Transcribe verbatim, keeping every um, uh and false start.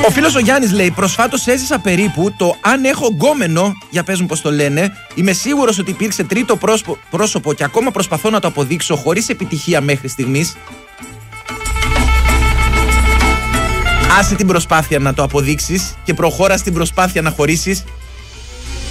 Ο φίλος ο Γιάννης λέει: προσφάτως έζησα περίπου το αν έχω γκόμενο, για πες μου πώς το λένε. Είμαι σίγουρος ότι υπήρξε τρίτο πρόσωπο, πρόσωπο και ακόμα προσπαθώ να το αποδείξω χωρίς επιτυχία μέχρι στιγμής. Άσε την προσπάθεια να το αποδείξεις και προχώρα στην προσπάθεια να χωρίσεις.